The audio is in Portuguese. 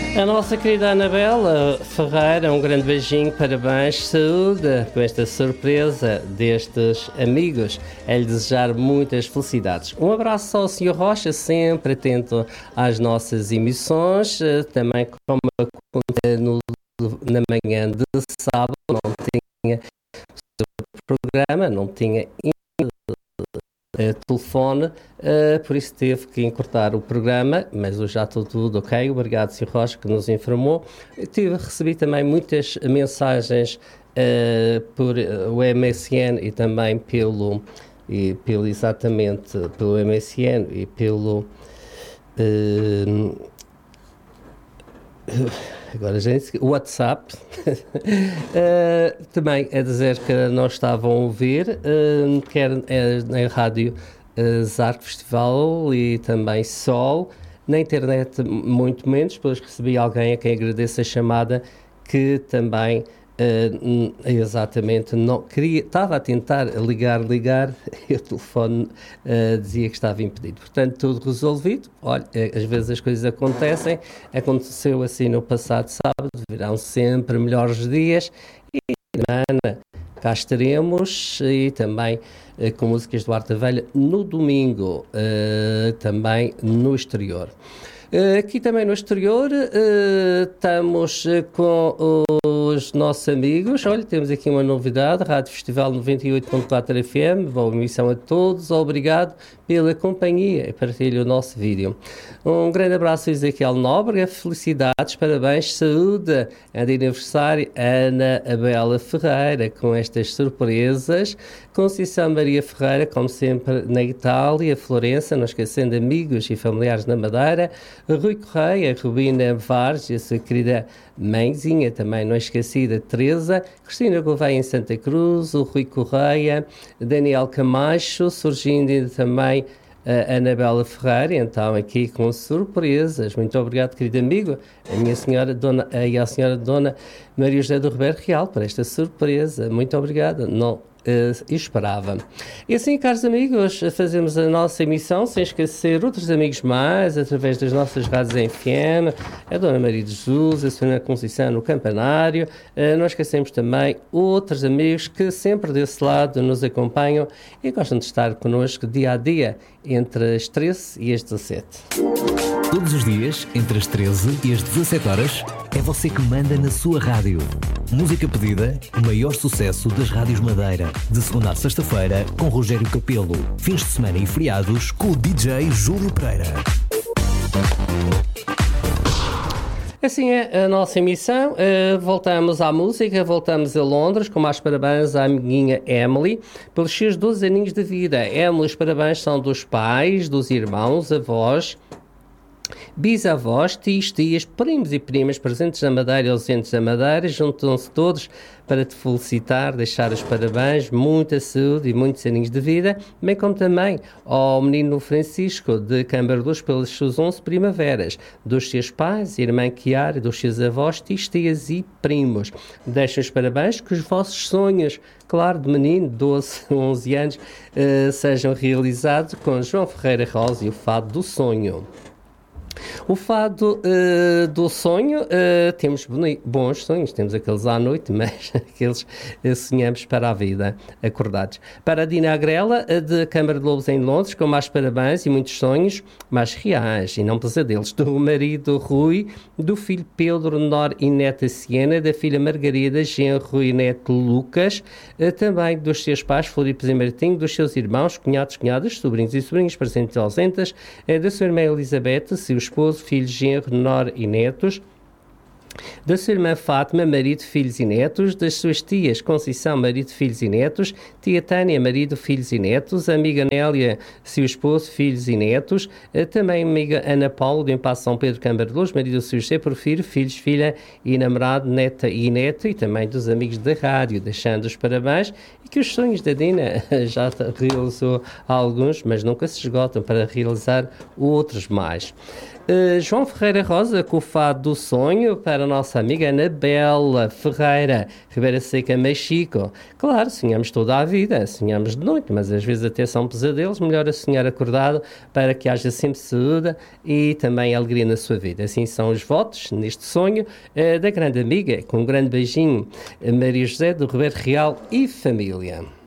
A nossa querida Anabela Ferreira, um grande beijinho, parabéns, saúde com esta surpresa destes amigos. É lhe desejar muitas felicidades. Um abraço ao Sr. Rocha, sempre atento às nossas emissões. Também, como acontece na manhã de sábado, não tinha programa, não tinha telefone, por isso teve que encurtar o programa, mas hoje já está tudo ok. Obrigado, Sr. Rocha, que nos informou. Recebi também muitas mensagens por o MSN e também pelo MSN e pelo agora gente, WhatsApp também a dizer que não estavam a ouvir, quer na rádio Zarco Festival e também Sol, na internet muito menos, depois recebi alguém a quem agradeço a chamada que também exatamente não queria, estava a tentar ligar e o telefone dizia que estava impedido. Portanto, tudo resolvido. Olha, às vezes as coisas aconteceu assim no passado sábado, virão sempre melhores dias e semana cá estaremos e também com músicas do Arte da Velha no domingo, também no exterior. Aqui também no exterior estamos com os nossos amigos. Olha, temos aqui uma novidade, Rádio Festival 98.4 FM, boa emissão a todos, obrigado pela companhia e partilhe o nosso vídeo. Um grande abraço a Ezequiel Nóbrega, felicidades, parabéns, saúde, é de aniversário Ana Abela Ferreira, com estas surpresas, Conceição Maria Ferreira, como sempre na Itália, Florença, não esquecendo amigos e familiares na Madeira, Rui Correia, Rubina Vargas, a sua querida mãezinha, também não esquecida, Teresa, Cristina Gouveia em Santa Cruz, o Rui Correia, Daniel Camacho, surgindo também a Anabela Ferreira, então aqui com surpresas. Muito obrigado, querido amigo, a minha senhora dona, e a senhora Dona Maria José do Ribeiro Real, por esta surpresa. Muito obrigado, não esperava. E assim, caros amigos, fazemos a nossa emissão sem esquecer outros amigos mais, através das nossas rádios em FM, a Dona Maria de Jesus, a Senhora Conceição no Campanário, não esquecemos também outros amigos que sempre desse lado nos acompanham e gostam de estar connosco dia a dia, entre as 13 e as 17. Todos os dias, entre as 13 e as 17 horas, é você que manda na sua rádio. Música pedida, o maior sucesso das rádios Madeira. De segunda a sexta-feira, com Rogério Capelo. Fins de semana e feriados, com o DJ Júlio Pereira. Assim é a nossa emissão. Voltamos à música, voltamos a Londres, com mais parabéns à amiguinha Emily, pelos seus 12 aninhos de vida. Emily, os parabéns são dos pais, dos irmãos, avós, bisavós, tios, tias, primos e primas presentes na Madeira e ausentes da Madeira, juntam-se todos para te felicitar, deixar os parabéns, muita saúde e muitos aninhos de vida, bem como também ao menino Francisco de Cambarluz pelas suas 11 primaveras, dos seus pais, irmã Chiara, dos seus avós, tios, tias e primos. Deixem os parabéns, que os vossos sonhos, claro, de menino, 12, 11 anos, sejam realizados com João Ferreira Rosa e o Fado do Sonho. O fado do sonho, temos bons sonhos, temos aqueles à noite, mas aqueles sonhamos para a vida, acordados. Para a Dina Agrela, de Câmara de Lobos em Londres, com mais parabéns e muitos sonhos, mais reais e não pesadelos, do marido Rui, do filho Pedro, Nor e neta Siena, da filha Margarida, genro e neto Lucas, também dos seus pais, Floripes e Martinho, dos seus irmãos, cunhados, cunhadas, sobrinhos e sobrinhas presentes e ausentes, da sua irmã Elizabeth, seu esposo, filhos, genro, nor e netos, da sua irmã Fátima, marido, filhos e netos, das suas tias Conceição, marido, filhos e netos, tia Tânia, marido, filhos e netos, a amiga Nélia, seu esposo, filhos e netos, também a amiga Ana Paula, do Impasse São Pedro, Câmara de Luz, marido, seu José Porfírio, filhos, filha e namorado, neta e neto, e também dos amigos da rádio, deixando os parabéns e que os sonhos da Dina já realizou alguns, mas nunca se esgotam para realizar outros mais. João Ferreira Rosa, com o Fado do Sonho, para a nossa amiga Anabela Ferreira, Ribeira Seca, Mexico. Claro, sonhamos toda a vida, sonhamos de noite, mas às vezes até são pesadelos, melhor a sonhar acordado para que haja sempre saúde e também alegria na sua vida. Assim são os votos neste sonho da grande amiga, com um grande beijinho, Maria José do Ribeiro Real e família.